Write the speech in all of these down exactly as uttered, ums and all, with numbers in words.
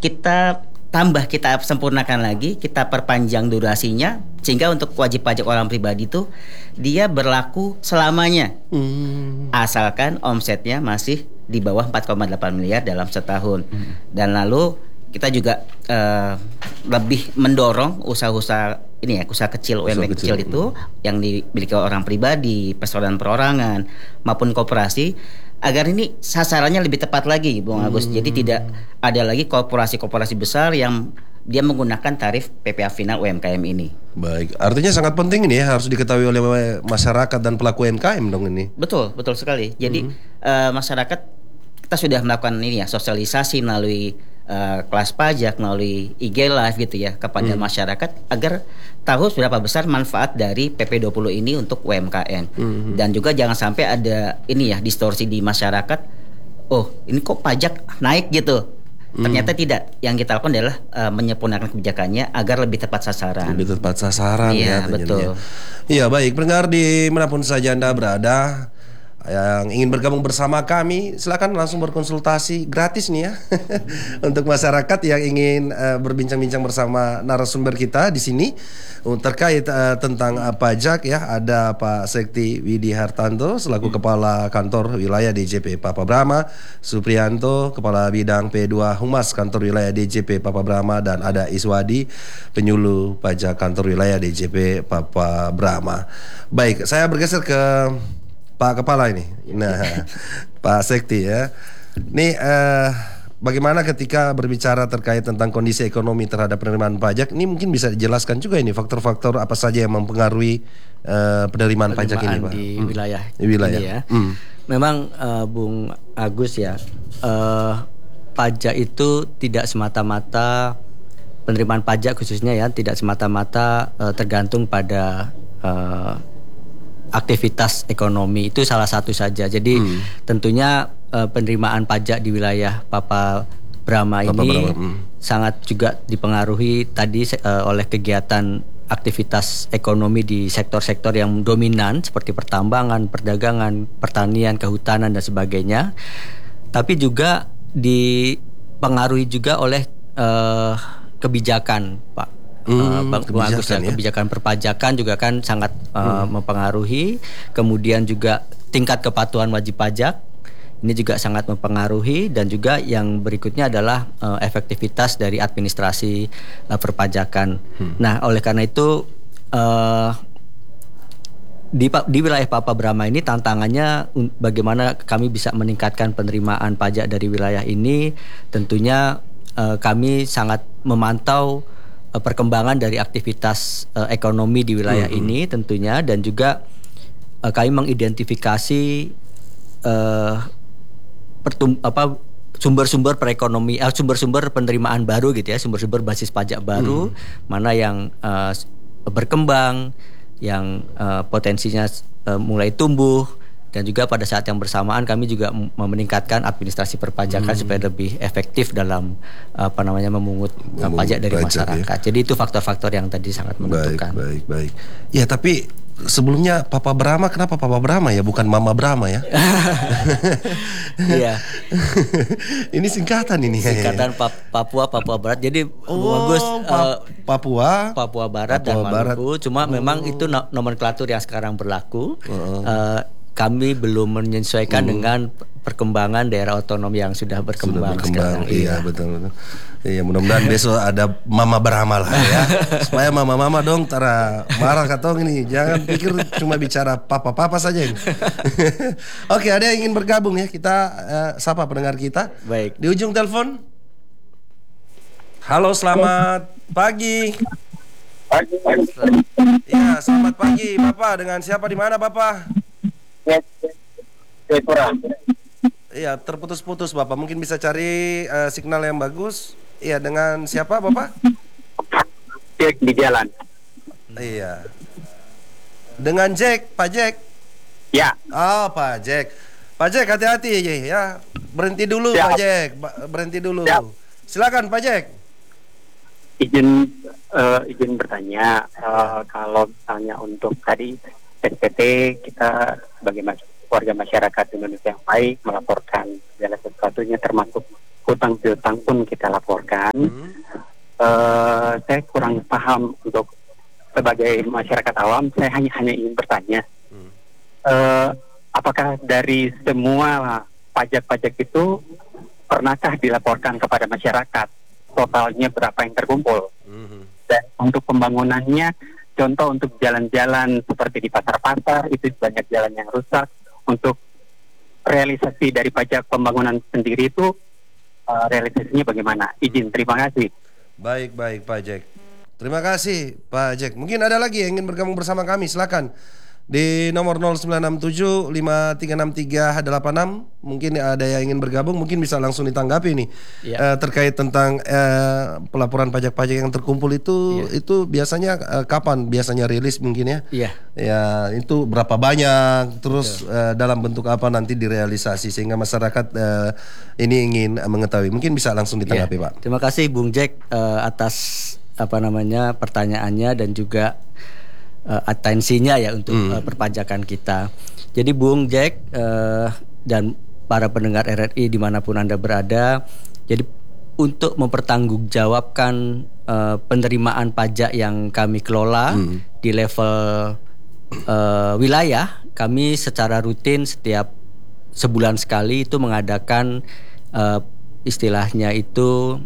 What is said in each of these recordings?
kita tambah, kita sempurnakan lagi, kita perpanjang durasinya sehingga untuk wajib pajak orang pribadi itu dia berlaku selamanya. Hmm. Asalkan omsetnya masih di bawah empat koma delapan miliar dalam setahun. Hmm. Dan lalu kita juga uh, lebih mendorong usaha-usaha ini ya, usaha kecil U M K kecil, kecil itu hmm. yang dimiliki orang pribadi, perseroan perorangan maupun koperasi, agar ini sasarannya lebih tepat lagi, Bung Agus. Hmm. Jadi tidak ada lagi korporasi-korporasi besar yang dia menggunakan tarif P P H final U M K M ini. Baik, artinya sangat penting ini ya, harus diketahui oleh masyarakat dan pelaku U M K M dong ini. Betul, betul sekali. Jadi hmm. uh, masyarakat, kita sudah melakukan ini ya, sosialisasi melalui uh, kelas pajak, melalui I G Live gitu ya kepada hmm. masyarakat agar tahu seberapa besar manfaat dari P P dua puluh ini untuk U M K M. Mm-hmm. Dan juga jangan sampai ada ini ya, distorsi di masyarakat. Oh, ini kok pajak naik gitu. Mm. Ternyata tidak. Yang kita lakukan adalah uh, menyempurnakan kebijakannya agar lebih tepat sasaran. Lebih tepat sasaran ya. Iya, betul. Iya, baik. Pendengar di manapun saja Anda berada, yang ingin bergabung bersama kami, silakan langsung berkonsultasi gratis nih ya. Untuk masyarakat yang ingin uh, berbincang-bincang bersama narasumber kita di sini terkait uh, tentang uh, pajak ya. Ada Pak Sekti Widi Hartanto selaku hmm. Kepala Kantor Wilayah D J P Papa Brama, Suprianto Kepala Bidang P dua Humas Kantor Wilayah D J P Papa Brama, dan ada Iswadi Penyuluh Pajak Kantor Wilayah D J P Papa Brama. Baik, saya bergeser ke Pak Kepala ini. Nah, Pak Sekti ya. Nih uh, bagaimana ketika berbicara terkait tentang kondisi ekonomi terhadap penerimaan pajak, ini mungkin bisa dijelaskan juga ini faktor-faktor apa saja yang mempengaruhi uh, penerimaan, penerimaan pajak ini, Pak? Di hmm. wilayah. Di wilayah. Ini ya. Hmm. Memang uh, Bung Agus ya, uh, pajak itu tidak semata-mata penerimaan pajak khususnya ya, tidak semata-mata uh, tergantung pada uh, aktivitas ekonomi, itu salah satu saja. Jadi hmm. tentunya uh, penerimaan pajak di wilayah Papa Brama Papa ini Brama. Hmm. sangat juga dipengaruhi tadi uh, oleh kegiatan aktivitas ekonomi di sektor-sektor yang dominan seperti pertambangan, perdagangan, pertanian, kehutanan dan sebagainya. Tapi juga dipengaruhi juga oleh uh, kebijakan, Pak. Hmm, uh, Bang Agus ya, ya, kebijakan perpajakan juga kan sangat uh, hmm. mempengaruhi. Kemudian juga tingkat kepatuhan wajib pajak ini juga sangat mempengaruhi, dan juga yang berikutnya adalah uh, efektivitas dari administrasi uh, perpajakan. Hmm. Nah, oleh karena itu uh, di di wilayah Papa Brama ini tantangannya bagaimana kami bisa meningkatkan penerimaan pajak dari wilayah ini. Tentunya uh, kami sangat memantau perkembangan dari aktivitas uh, ekonomi di wilayah mm-hmm. ini tentunya, dan juga uh, kami mengidentifikasi uh, pertum- apa sumber-sumber perekonomi, uh, sumber-sumber penerimaan baru gitu ya, sumber-sumber basis pajak baru, mm. mana yang uh, berkembang, yang uh, potensinya uh, mulai tumbuh. Dan juga pada saat yang bersamaan kami juga meningkatkan administrasi perpajakan hmm. supaya lebih efektif dalam apa namanya memungut, memungut pajak dari pajak, masyarakat. Ya. Jadi itu faktor-faktor yang tadi sangat menentukan. Baik, baik, baik. Ya, tapi sebelumnya Papa Brama, kenapa Papa Brama ya, bukan Mama Brama ya? Iya. Ini singkatan ini. Singkatan Papua, Papua Barat. Jadi oh, bagus pa- uh, Papua, Papua Barat Papua dan Maluku. Barat. Cuma oh. memang itu nomenklatur yang sekarang berlaku. Oh. Uh, Kami belum menyesuaikan hmm. dengan perkembangan daerah otonom yang sudah berkembang, sudah berkembang sekarang. Iya, betul betul. Iya, mudah-mudahan besok ada Mama Brama lah ya. Supaya mama-mama dong tara marah katong ini. Jangan pikir cuma bicara papa-papa saja ini. Oke, ada yang ingin bergabung ya. Kita uh, sapa pendengar kita. Baik. Di ujung telepon. Halo, selamat pagi. Pagi. Iya, selamat pagi, Bapak. Dengan siapa di mana, Bapak? Iya, terputus-putus Bapak. Mungkin bisa cari uh, signal yang bagus. Iya, dengan siapa Bapak? Jack di jalan. Iya. Dengan Jack, Pak Jack. Ya. Oh, Pak Jack. Pak Jack, hati-hati ya. Berhenti dulu, Siap. Pak Jack. Berhenti dulu. Siap. Silakan Pak Jack. Izin uh, izin bertanya, uh, kalau misalnya untuk tadi S P T, kita sebagai mas- warga masyarakat Indonesia yang baik melaporkan segala sesuatunya termasuk hutang piutang pun kita laporkan. Hmm. Uh, saya kurang paham untuk sebagai masyarakat awam. Saya hanya hanya ingin bertanya, hmm. uh, apakah dari semua pajak-pajak itu pernahkah dilaporkan kepada masyarakat? Totalnya berapa yang terkumpul? Hmm. Dan untuk pembangunannya, contoh untuk jalan-jalan seperti di pasar-pasar itu banyak jalan yang rusak. Untuk realisasi dari pajak pembangunan sendiri itu uh, realisasinya bagaimana? Izin, terima kasih. Baik, baik Pak Jack. Terima kasih Pak Jack. Mungkin ada lagi yang ingin bergabung bersama kami, silakan di nomor nol sembilan enam tujuh lima tiga enam tiga delapan enam. Mungkin ada yang ingin bergabung, mungkin bisa langsung ditanggapi nih ya. uh, terkait tentang uh, pelaporan pajak-pajak yang terkumpul itu ya. Itu biasanya uh, kapan biasanya rilis mungkin ya? Iya. Ya itu berapa banyak, terus uh, dalam bentuk apa nanti direalisasi sehingga masyarakat uh, ini ingin uh, mengetahui. Mungkin bisa langsung ditanggapi ya. Pak. Terima kasih Bung Jack uh, atas apa namanya pertanyaannya dan juga Uh, atensinya ya untuk hmm. uh, perpajakan kita. Jadi Bung Jack uh, dan para pendengar R R I dimanapun Anda berada, jadi untuk mempertanggungjawabkan uh, penerimaan pajak yang kami kelola hmm. di level uh, wilayah, kami secara rutin setiap sebulan sekali itu mengadakan uh, istilahnya itu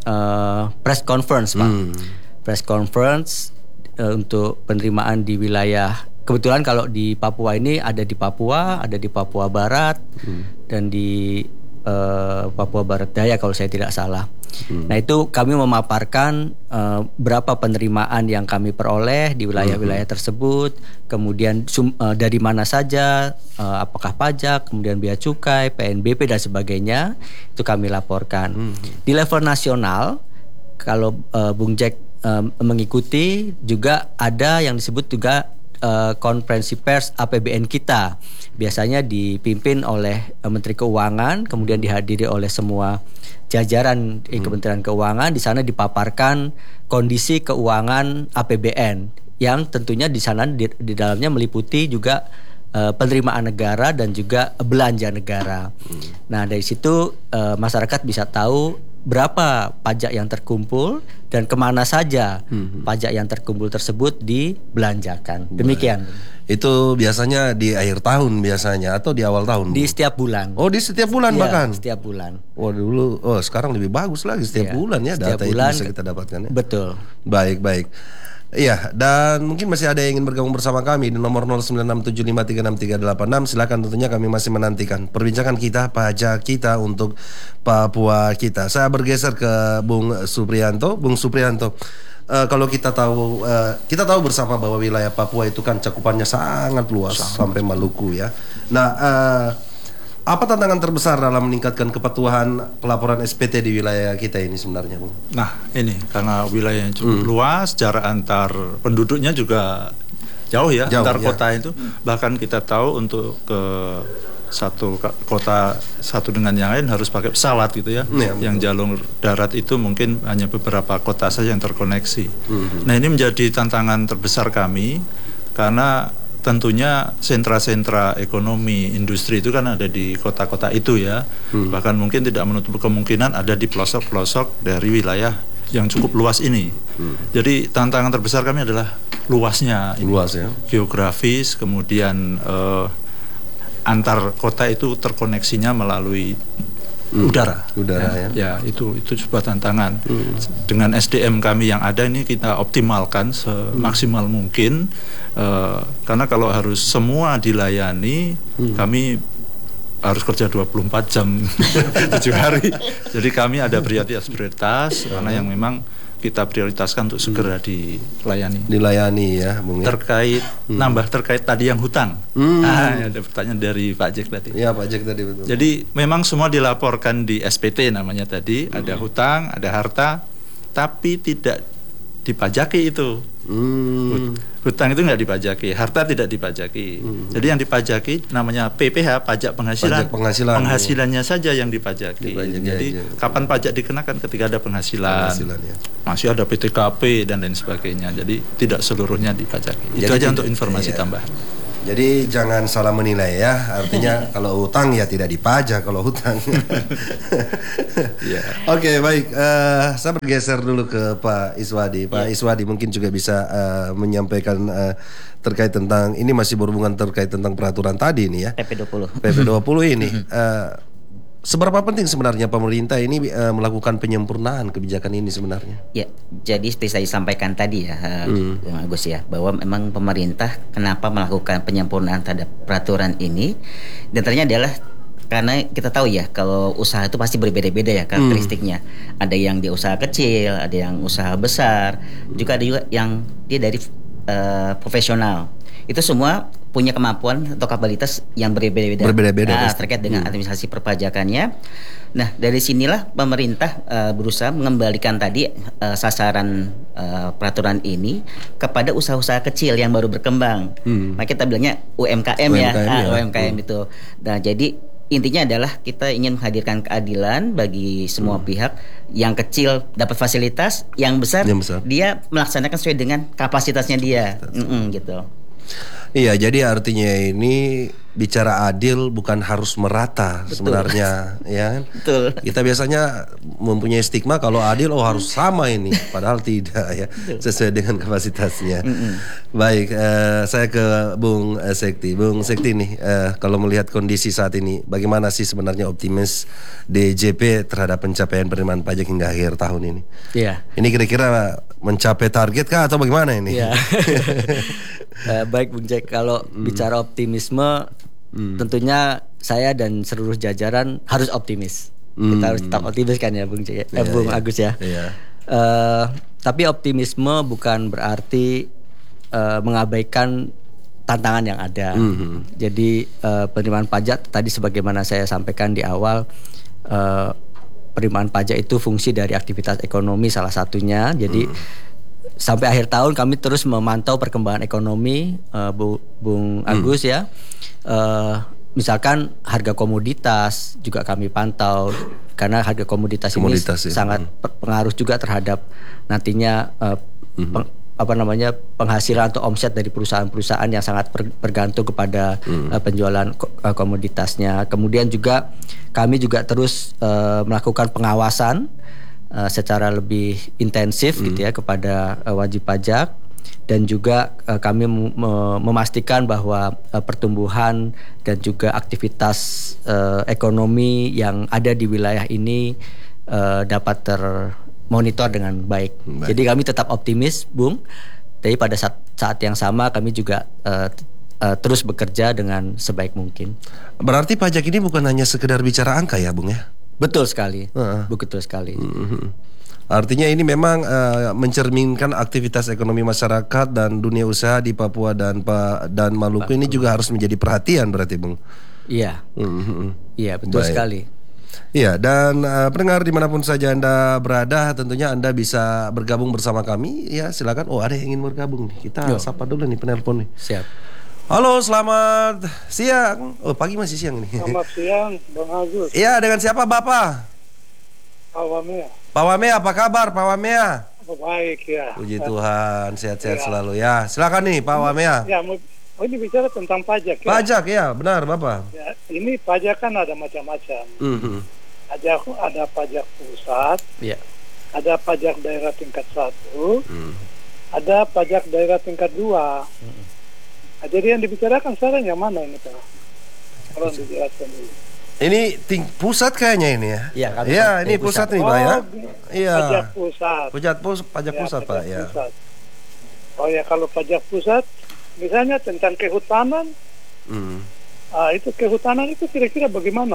uh, press conference, Pak. Hmm. Press conference untuk penerimaan di wilayah. Kebetulan kalau di Papua ini ada di Papua, ada di Papua Barat hmm. dan di uh, Papua Barat Daya kalau saya tidak salah. Hmm. Nah itu kami memaparkan uh, berapa penerimaan yang kami peroleh di wilayah-wilayah hmm. tersebut, kemudian sum, uh, dari mana saja, uh, apakah pajak, kemudian bea cukai, P N B P dan sebagainya, itu kami laporkan. Hmm. Di level nasional, kalau uh, Bung Jack Um, mengikuti juga ada yang disebut juga uh, konferensi pers A P B N kita, biasanya dipimpin oleh uh, Menteri Keuangan, kemudian dihadiri oleh semua jajaran hmm. Kementerian Keuangan. Di sana dipaparkan kondisi keuangan A P B N yang tentunya di sana di, di dalamnya meliputi juga uh, penerimaan negara dan juga belanja negara. Hmm. Nah dari situ uh, masyarakat bisa tahu berapa pajak yang terkumpul dan kemana saja hmm. pajak yang terkumpul tersebut dibelanjakan. Demikian. Itu biasanya di akhir tahun biasanya atau di awal tahun? Di setiap bulan. Oh, di setiap bulan ya, bahkan? Setiap bulan. Oh, dulu. Oh, sekarang lebih bagus lagi setiap ya, bulan ya data bulan, itu bisa kita dapatkan ya. Betul. Baik, baik. Iya, dan mungkin masih ada yang ingin bergabung bersama kami di nomor nol sembilan enam tujuh lima tiga enam tiga delapan enam. Silakan, tentunya kami masih menantikan perbincangan kita, pajak kita untuk Papua kita. Saya bergeser ke Bung Supriyanto. Bung Supriyanto, uh, kalau kita tahu uh, kita tahu bersama bahwa wilayah Papua itu kan cakupannya sangat luas sangat. Sampai Maluku ya. Nah, uh, apa tantangan terbesar dalam meningkatkan kepatuhan pelaporan S P T di wilayah kita ini sebenarnya, Bung? Nah, ini karena wilayahnya cukup hmm. luas, jarak antar penduduknya juga jauh ya, jauh, antar ya. Kota itu. Bahkan kita tahu untuk ke satu kota satu dengan yang lain harus pakai pesawat gitu ya. ya yang jalur darat itu mungkin hanya beberapa kota saja yang terkoneksi. Hmm. Nah, ini menjadi tantangan terbesar kami karena tentunya sentra-sentra ekonomi, industri itu kan ada di kota-kota itu ya. Hmm. Bahkan mungkin tidak menutup kemungkinan ada di pelosok-pelosok dari wilayah yang cukup luas ini. Hmm. Jadi tantangan terbesar kami adalah luasnya ini. Luas ya. Geografis, kemudian eh, antar kota itu terkoneksinya melalui hmm. udara. Udara ya. Ya, ya itu itu sebuah tantangan. Hmm. Dengan S D M kami yang ada ini kita optimalkan semaksimal hmm. mungkin. Uh, karena kalau harus semua dilayani, hmm. kami harus kerja dua puluh empat jam tujuh hari. Jadi kami ada prioritas-prioritas hmm. mana yang memang kita prioritaskan untuk segera dilayani. Dilayani ya, Bung. Terkait hmm. nambah terkait tadi yang hutang. Hmm. Nah, ada pertanyaan dari Pak Jack tadi. Iya, Pak Jack tadi betul. Jadi memang semua dilaporkan di S P T namanya tadi, hmm. ada hutang, ada harta, tapi tidak dipajaki itu. Hmm. Hutang itu nggak dipajaki, harta tidak dipajaki. Hmm. Jadi yang dipajaki namanya P P H, pajak penghasilan. Pajak penghasilan. Penghasilannya saja yang dipajaki. dipajaki Jadi aja. Kapan pajak dikenakan? Ketika ada penghasilan. penghasilan ya. Masih ada P T K P dan lain sebagainya. Jadi tidak seluruhnya dipajaki. Jadi, itu aja untuk informasi iya. tambahan. Jadi jangan salah menilai ya. Artinya kalau utang ya tidak dipajak kalau hutang. yeah. Oke okay, baik. Uh, saya bergeser dulu ke Pak Iswadi. Pak yeah. Iswadi mungkin juga bisa uh, menyampaikan uh, terkait tentang ini masih berhubungan terkait tentang peraturan tadi ini ya. P P dua puluh. P P dua puluh ini. Uh, Seberapa penting sebenarnya pemerintah ini uh, melakukan penyempurnaan kebijakan ini sebenarnya? Ya, jadi seperti saya sampaikan tadi ya, hmm. Bang Agus ya, bahwa memang pemerintah kenapa melakukan penyempurnaan terhadap peraturan ini, dan ternyata adalah karena kita tahu ya kalau usaha itu pasti berbeda-beda ya karakteristiknya. Hmm. Ada yang dia usaha kecil, ada yang usaha besar, juga ada juga yang dia dari uh, profesional. Itu semua punya kemampuan atau kapabilitas yang berbeda-beda, berbeda-beda nah, terkait dengan hmm. administrasi perpajakannya. Nah, dari sinilah pemerintah uh, berusaha mengembalikan tadi uh, sasaran uh, peraturan ini kepada usaha-usaha kecil yang baru berkembang. Hmm. Nah, kita bilangnya U M K M, U M K M ya, ya. Ah, U M K M hmm. itu. Nah, jadi intinya adalah kita ingin menghadirkan keadilan bagi semua hmm. pihak. Yang kecil dapat fasilitas, yang besar, yang besar dia melaksanakan sesuai dengan kapasitasnya dia, mm-mm, gitu. Iya, jadi artinya ini bicara adil bukan harus merata. Betul. Sebenarnya, ya. Betul. Kita biasanya mempunyai stigma kalau adil oh harus sama ini, padahal tidak ya, sesuai dengan kapasitasnya. Mm-mm. Baik, uh, saya ke Bung uh, Sekti. Bung Sekti nih, uh, kalau melihat kondisi saat ini, bagaimana sih sebenarnya optimis D J P terhadap pencapaian penerimaan pajak hingga akhir tahun ini? Iya. Ini kira-kira mencapai target kah atau bagaimana ini? Iya. uh, baik Bung Jack, kalau hmm. bicara optimisme, hmm. tentunya saya dan seluruh jajaran harus optimis. Hmm. Kita harus tetap optimis kan ya Bung Jack, eh, Bung yeah. Agus ya. Yeah. Uh, tapi optimisme bukan berarti uh, mengabaikan tantangan yang ada. Hmm. Jadi uh, penerimaan pajak tadi sebagaimana saya sampaikan di awal, uh, penerimaan pajak itu fungsi dari aktivitas ekonomi salah satunya. Jadi hmm. sampai akhir tahun kami terus memantau perkembangan ekonomi, uh, Bu, Bung Agus hmm. ya. Uh, misalkan harga komoditas juga kami pantau karena harga komoditas, komoditas ini ya. sangat hmm. pengaruh juga terhadap nantinya uh, hmm. peng, apa namanya penghasilan atau omset dari perusahaan-perusahaan yang sangat bergantung kepada hmm. uh, penjualan uh, komoditasnya. Kemudian juga kami juga terus uh, melakukan pengawasan Uh, secara lebih intensif hmm. gitu ya kepada uh, wajib pajak, dan juga uh, kami mem- memastikan bahwa uh, pertumbuhan dan juga aktivitas uh, ekonomi yang ada di wilayah ini uh, dapat termonitor dengan baik. baik. Jadi kami tetap optimis, Bung. Tapi pada saat, saat yang sama kami juga uh, uh, terus bekerja dengan sebaik mungkin. Berarti pajak ini bukan hanya sekedar bicara angka ya, Bung ya? Betul sekali, uh. betul sekali. Uh-huh. Artinya ini memang uh, mencerminkan aktivitas ekonomi masyarakat dan dunia usaha di Papua dan pa, dan Maluku Papua. Ini juga harus menjadi perhatian berarti, Bung. Iya, uh-huh. iya betul Baik. sekali. Iya, dan uh, pendengar dimanapun saja Anda berada, tentunya Anda bisa bergabung bersama kami. Ya silakan. Oh, ada yang ingin bergabung nih. Kita Yo. sapa dulu nih penelpon nih. Siap. Halo, selamat siang. Oh, pagi masih siang nih. Selamat siang, Bang Agus. Iya, dengan siapa Bapak? Pak Wamea. Pak Wamea, apa kabar Pak Wamea? Baik ya. Puji Tuhan, sehat-sehat ya. selalu ya. Silakan nih Pak Wamea. Ya, mau ini bicara tentang pajak ya. Pajak ya, benar Bapak. Ya, ini pajak kan ada macam-macam. Mm-hmm. Ada ada pajak pusat. Ya. Ada pajak daerah tingkat satu. Mm. Ada pajak daerah tingkat dua. Mm. Nah, jadi yang dibicarakan sekarang yang mana ini Pak? Kalau dijelaskan dulu. Ini ting pusat kayaknya ini ya. Iya, ya, ini pusat, pusat nih Pak ya. Iya. Pajak pusat. Pajak pus pajak ya, pusat pajak Pak ya. Pusat. Oh ya, kalau pajak pusat misalnya tentang kehutanan. Hmm. Ah, itu kehutanan itu kira-kira bagaimana?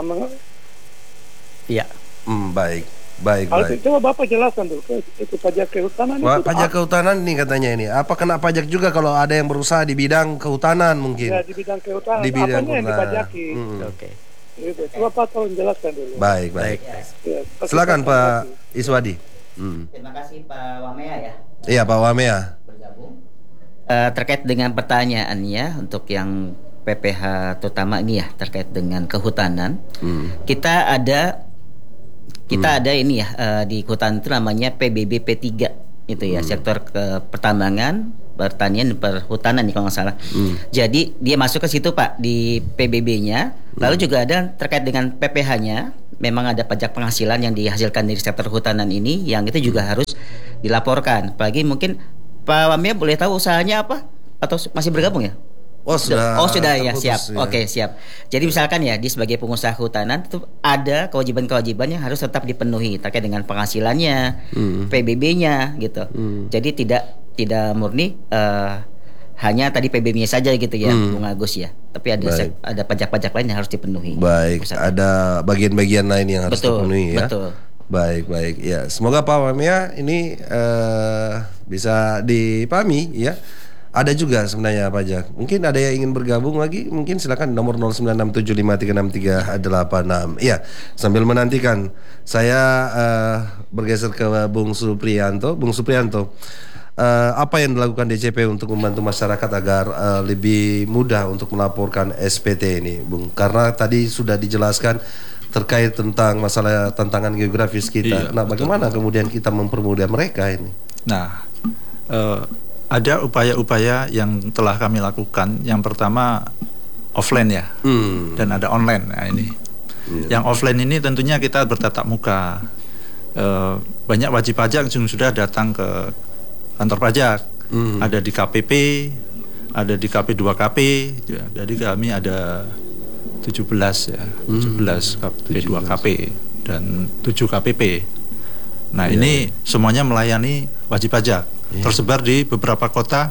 Iya. Hmm, baik. Baik, Kalau baik. Coba Bapak jelaskan dulu itu pajak kehutanan. Wah, itu pajak apa? kehutanan ini katanya ini. Apa kena pajak juga kalau ada yang berusaha di bidang kehutanan mungkin? Ya, di bidang kehutanan. Di bidang apanya yang dipajaki? Hmm. Oke. Okay. Itu. Coba Pak tolong jelaskan dulu. Baik, baik. Ya, silakan Pak Iswadi. Hmm. Terima kasih Pak Wamea ya. Iya, Pak Wamea. Bergabung. Uh, terkait dengan pertanyaannya untuk yang P P H terutama ini ya terkait dengan kehutanan. Hmm. Kita ada Kita hmm. ada ini ya uh, di kehutanan itu namanya P B B P tiga itu ya, hmm. sektor ke pertambangan, Pertanian dan Perhutanan nih kalau nggak salah. Hmm. Jadi dia masuk ke situ Pak di P B B-nya. Lalu hmm. juga ada terkait dengan P P H-nya. Memang ada pajak penghasilan yang dihasilkan dari sektor hutanan ini, yang itu juga hmm. harus dilaporkan. Apalagi mungkin Pak Wamia boleh tahu usahanya apa atau masih bergabung ya? Oh sudah. Oh sudah ya, siap. Ya. Oke siap. Jadi misalkan ya di sebagai pengusaha hutanan itu ada kewajiban-kewajiban yang harus tetap dipenuhi terkait dengan penghasilannya, hmm. P B B-nya gitu. Hmm. Jadi tidak tidak murni uh, hanya tadi P B B-nya saja gitu ya, hmm. Bung Agus ya. Tapi ada sek, ada pajak-pajak lain yang harus dipenuhi. Baik. Pusatnya. Ada bagian-bagian lain yang harus betul, dipenuhi ya. Betul. Baik baik ya. Semoga Pak Wamia ini uh, bisa dipahami ya. Ada juga sebenarnya pajak. Mungkin ada yang ingin bergabung lagi, mungkin silakan nomor nol sembilan enam tujuh lima tiga enam tiga delapan enam. Iya, sambil menantikan saya uh, bergeser ke Bung Supriyanto. Bung Supriyanto, uh, apa yang dilakukan D C P untuk membantu masyarakat agar uh, lebih mudah untuk melaporkan S P T ini, Bung? Karena tadi sudah dijelaskan terkait tentang masalah tantangan geografis kita. Iya, nah, bagaimana betul. kemudian kita mempermudah mereka ini? Nah, uh, ada upaya-upaya yang telah kami lakukan. Yang pertama offline ya, hmm. dan ada online. Nah ini, yeah. Yang offline ini tentunya kita bertatap muka. E, banyak wajib pajak yang sudah datang ke kantor pajak. Hmm. Ada di K P P, ada di K P dua K P. Jadi kami ada tujuh belas ya, hmm. tujuh belas K P dua K P dan tujuh K P P. Nah yeah. ini semuanya melayani wajib pajak. Yeah. Tersebar di beberapa kota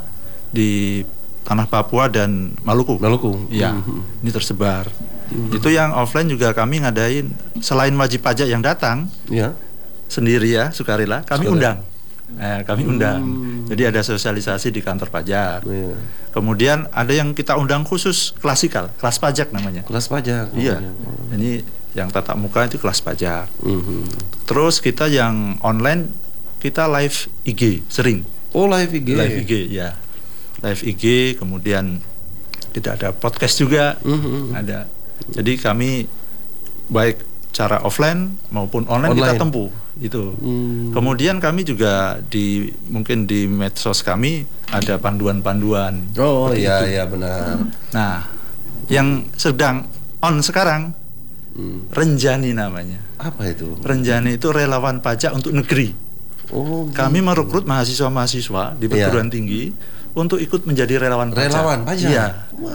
di tanah Papua dan Maluku. Maluku. Ya, mm-hmm. ini tersebar. Mm-hmm. Itu yang offline juga kami ngadain selain wajib pajak yang datang, yeah. sendiri ya, sukarela, kami Sukarela. undang. Eh, kami undang. Mm. Jadi ada sosialisasi di kantor pajak. Yeah. Kemudian ada yang kita undang khusus klasikal, kelas pajak namanya. Kelas pajak. Iya. Oh. Ini yang tatap muka itu kelas pajak. Mm-hmm. Terus kita yang online kita live I G sering. Oh live I G. Live I G ya. Live I G, kemudian tidak ada podcast juga, mm-hmm. ada. Jadi kami baik cara offline maupun online, online. kita tempuh itu. Mm. Kemudian kami juga di mungkin di medsos kami ada panduan-panduan. Oh iya iya benar. Nah, yang sedang on sekarang mm. Renjani namanya. Apa itu? Renjani itu relawan pajak untuk negeri. Oh, kami gitu. merekrut mahasiswa-mahasiswa di perguruan yeah. tinggi untuk ikut menjadi relawan pajak. Relawan pajak. Iya.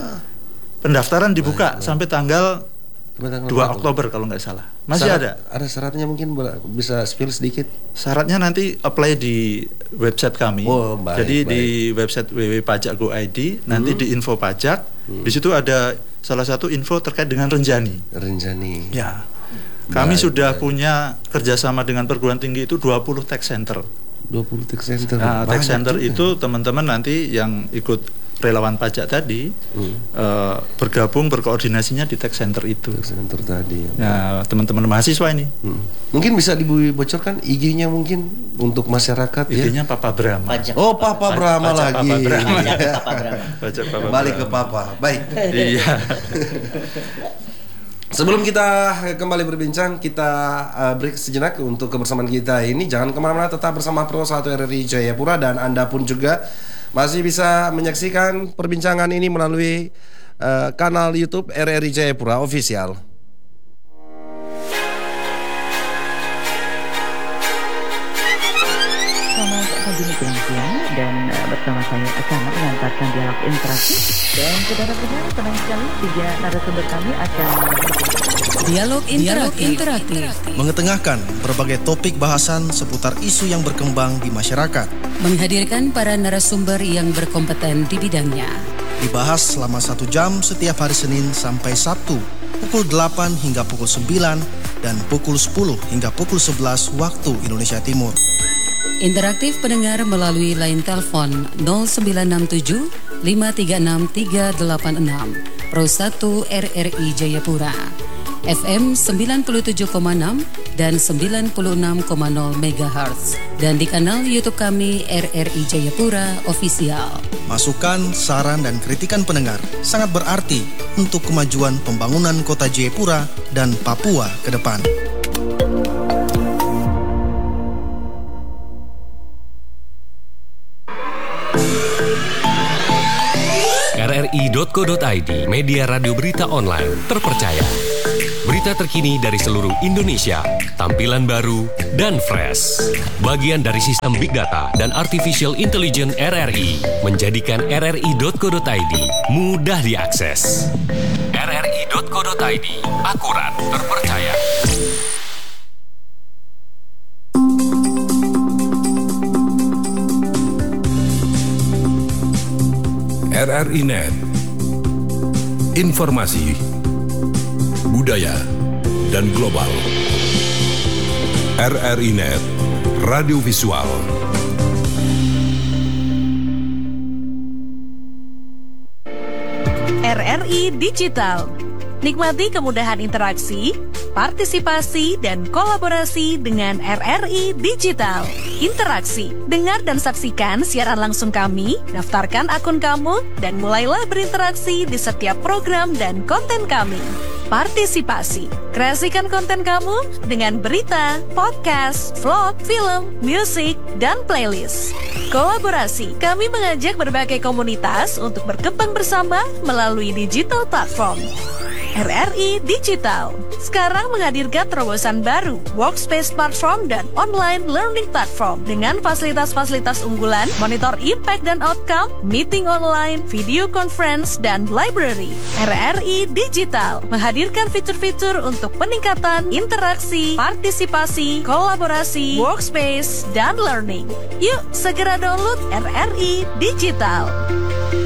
Pendaftaran dibuka baik, sampai tanggal dua Oktober kalau nggak salah. Masih Syarat, ada. Ada syaratnya mungkin bisa spill sedikit. Syaratnya nanti apply di website kami. Oh, baik, Jadi baik. di website w w w titik pajak go titik i d nanti hmm. di info pajak. Hmm. Di situ ada salah satu info terkait dengan Renjani. Renjani. Ya. Kami baik, sudah baik. punya kerjasama dengan perguruan tinggi itu dua puluh tech center. dua puluh tech center. Nah, tech center juga. Itu teman-teman nanti yang ikut relawan pajak tadi hmm. uh, bergabung berkoordinasinya di tech center itu. Tech center tadi. Ya, nah, teman-teman mahasiswa ini. Hmm. Mungkin bisa dibocorkan I G-nya mungkin untuk masyarakat. I G-nya ya? Papa Brahma. Pajak, oh Papa Brahma lagi. Papa Brahma. Pajak Papa Brahma. Pajak Papa Kembali Brahma. ke Papa. Baik. Iya. Sebelum kita kembali berbincang, kita uh, break sejenak untuk kebersamaan kita ini. Jangan kemana-mana, tetap bersama Pro satu R R I Jayapura. Dan Anda pun juga masih bisa menyaksikan perbincangan ini melalui uh, kanal YouTube R R I Jayapura Official. Selamat pagi menjelang siang, dan uh, bersama saya akan mengantarkan dialog interaktif. Dan saudara-saudara, senang sekali tiga narasumber kami akan dialog interaktif. interaktif mengetengahkan berbagai topik bahasan seputar isu yang berkembang di masyarakat, menghadirkan para narasumber yang berkompeten di bidangnya, dibahas selama satu jam setiap hari Senin sampai Sabtu pukul delapan hingga pukul sembilan dan pukul sepuluh hingga pukul sebelas waktu Indonesia Timur. Interaktif pendengar melalui line telepon nol sembilan enam tujuh lima tiga enam tiga delapan enam Pro satu R R I Jayapura, F M sembilan puluh tujuh koma enam dan sembilan puluh enam koma nol megahertz, dan di kanal YouTube kami R R I Jayapura Official. Masukan, saran, dan kritikan pendengar sangat berarti untuk kemajuan pembangunan kota Jayapura dan Papua ke depan. r r i dot co dot i d, media radio berita online terpercaya. Berita terkini dari seluruh Indonesia, tampilan baru dan fresh. Bagian dari sistem Big Data dan Artificial Intelligence R R I menjadikan r r i dot co dot i d mudah diakses. r r i dot co dot i d, akurat, terpercaya. R R I Net, informasi, budaya, dan global. R R I Net, radio visual. R R I Digital. Nikmati kemudahan interaksi, partisipasi, dan kolaborasi dengan R R I Digital. Interaksi, dengar dan saksikan siaran langsung kami, daftarkan akun kamu, dan mulailah berinteraksi di setiap program dan konten kami. Partisipasi, kreasikan konten kamu dengan berita, podcast, vlog, film, musik, dan playlist. Kolaborasi, kami mengajak berbagai komunitas untuk berkembang bersama melalui digital platform. R R I Digital sekarang menghadirkan terobosan baru, workspace platform dan online learning platform dengan fasilitas-fasilitas unggulan, monitor impact dan outcome, meeting online, video conference, dan library. R R I Digital menghadirkan fitur-fitur untuk peningkatan interaksi, partisipasi, kolaborasi, workspace, dan learning. Yuk segera download R R I Digital.